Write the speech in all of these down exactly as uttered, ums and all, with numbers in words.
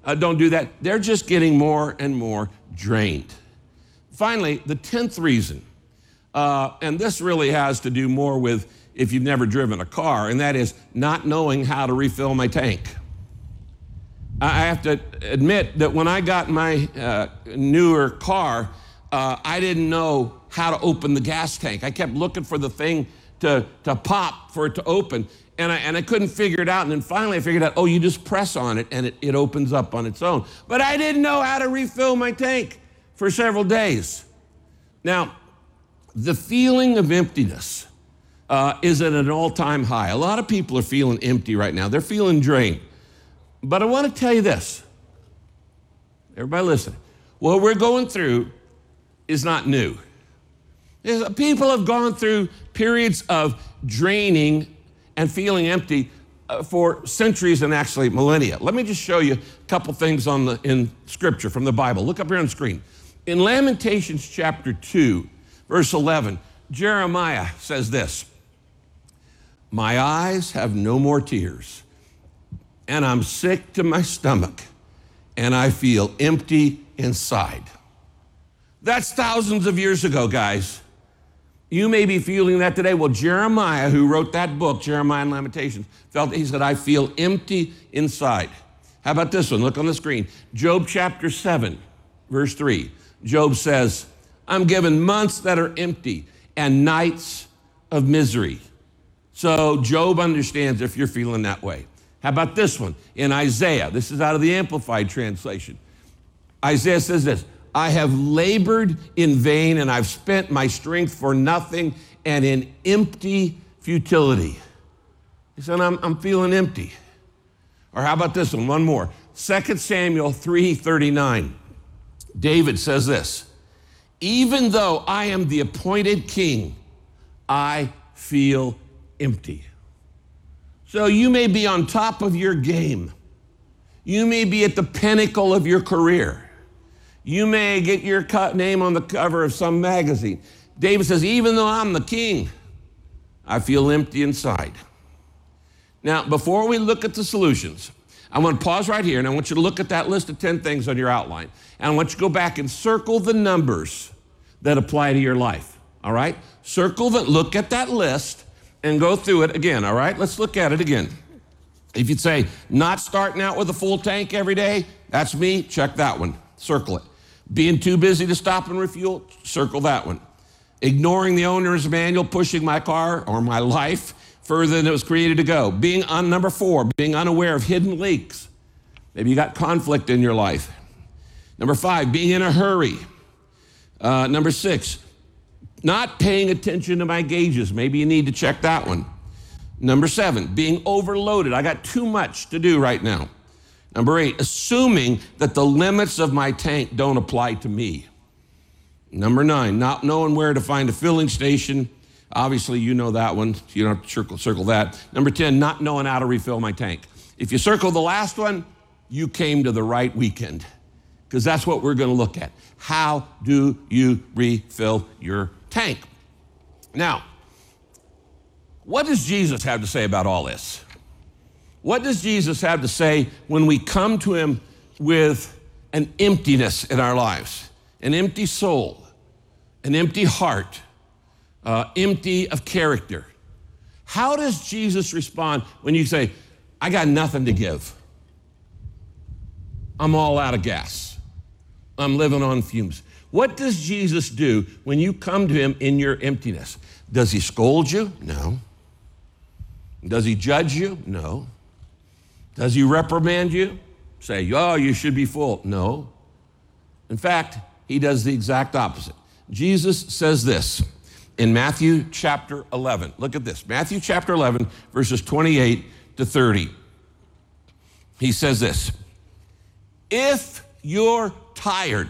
uh, don't do that. They're just getting more and more drained. Finally, the tenth reason, uh, and this really has to do more with if you've never driven a car, and that is not knowing how to refill my tank. I have to admit that when I got my uh, newer car, uh, I didn't know how to open the gas tank. I kept looking for the thing to, to pop for it to open, and I, and I couldn't figure it out. And then finally I figured out, oh, you just press on it and it, it opens up on its own. But I didn't know how to refill my tank for several days. Now, the feeling of emptiness uh, is at an all-time high. A lot of people are feeling empty right now. They're feeling drained. But I want to tell you this. Everybody listen. What we're going through is not new. People have gone through periods of draining and feeling empty uh, for centuries and actually millennia. Let me just show you a couple things on the, in Scripture from the Bible. Look up here on the screen. In Lamentations chapter two, verse eleven, Jeremiah says this, "My eyes have no more tears, and I'm sick to my stomach, and I feel empty inside." That's thousands of years ago, guys. You may be feeling that today. Well, Jeremiah, who wrote that book, Jeremiah and Lamentations, felt, he said, "I feel empty inside." How about this one? Look on the screen. Job chapter seven, verse three. Job says, "I'm given months that are empty and nights of misery." So Job understands if you're feeling that way. How about this one? In Isaiah, this is out of the Amplified Translation. Isaiah says this, "I have labored in vain and I've spent my strength for nothing and in empty futility." He said, I'm, I'm feeling empty. Or how about this one? One more. Second Samuel three thirty-nine. David says this, "Even though I am the appointed king, I feel empty." So you may be on top of your game. You may be at the pinnacle of your career. You may get your name on the cover of some magazine. David says, even though I'm the king, I feel empty inside. Now, before we look at the solutions, I want to pause right here, and I want you to look at that list of ten things on your outline. And I want you to go back and circle the numbers that apply to your life, all right? Circle the, look at that list and go through it again, all right? Let's look at it again. If you'd say, not starting out with a full tank every day, that's me, check that one, circle it. Being too busy to stop and refuel, circle that one. Ignoring the owner's manual, pushing my car or my life further than it was created to go. Being on number four, being unaware of hidden leaks. Maybe you got conflict in your life. Number five, being in a hurry. Uh, number six, not paying attention to my gauges. Maybe you need to check that one. Number seven, being overloaded. I got too much to do right now. Number eight, assuming that the limits of my tank don't apply to me. Number nine, not knowing where to find a filling station. Obviously, you know that one. You don't have to circle, circle that. Number ten, not knowing how to refill my tank. If you circle the last one, you came to the right weekend, because that's what we're going to look at. How do you refill your tank? Now, what does Jesus have to say about all this? What does Jesus have to say when we come to him with an emptiness in our lives, an empty soul, an empty heart, uh, empty of character? How does Jesus respond when you say, I got nothing to give? I'm all out of gas. I'm living on fumes. What does Jesus do when you come to him in your emptiness? Does he scold you? No. Does he judge you? No. Does he reprimand you? Say, oh, you should be full? No. In fact, he does the exact opposite. Jesus says this in Matthew chapter eleven. Look at this. Matthew chapter eleven, verses twenty-eight to thirty. He says this, if you're tired,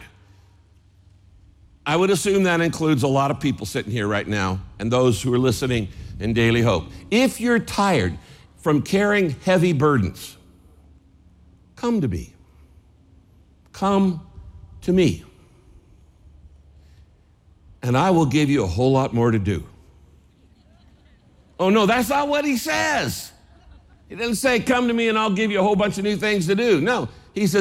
I would assume that includes a lot of people sitting here right now and those who are listening in Daily Hope. If you're tired from carrying heavy burdens, come to me. Come to me. And I will give you a whole lot more to do. Oh no, that's not what he says. He doesn't say, come to me and I'll give you a whole bunch of new things to do. No,